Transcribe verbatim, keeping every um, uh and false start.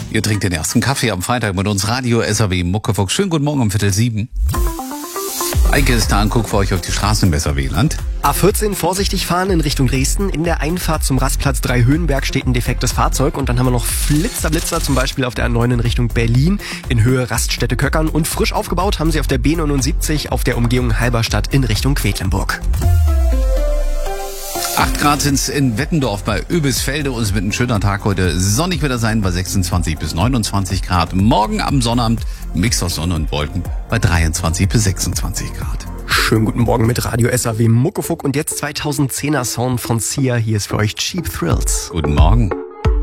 Ihr trinkt den ersten Kaffee am Freitag mit uns, Radio S R W Muckefuck. Schönen guten Morgen um Viertel sieben. Eike ist da und guckt für euch auf die Straßen im Weserweland. A vierzehn vorsichtig fahren in Richtung Dresden. In der Einfahrt zum Rastplatz drei Höhenberg steht ein defektes Fahrzeug. Und dann haben wir noch Flitzer, Blitzer, zum Beispiel auf der A neun in Richtung Berlin in Höhe Raststätte Köckern. Und frisch aufgebaut haben sie auf der B neunundsiebzig auf der Umgehung Halberstadt in Richtung Quedlinburg. acht Grad sind's in Wettendorf bei Öbisfelde und es wird ein schöner Tag heute. Sonnig wird er sein bei sechsundzwanzig bis neunundzwanzig Grad. Morgen am Sonnabend Mix aus Sonne und Wolken bei dreiundzwanzig bis sechsundzwanzig Grad. Schönen guten Morgen mit Radio S R W Muckefuck und jetzt zweitausendzehner Sound von Sia. Hier ist für euch Cheap Thrills. Guten Morgen.